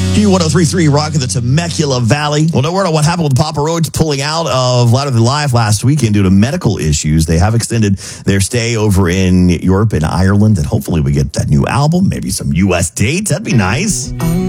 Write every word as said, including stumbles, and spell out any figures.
Q one oh three point three Rock in the Temecula Valley. Well, no word on what happened with Papa Roach pulling out of Louder Than Live last weekend due to medical issues. They have extended their stay over in Europe and Ireland, and hopefully we get that new album, maybe some U S dates. That'd be nice.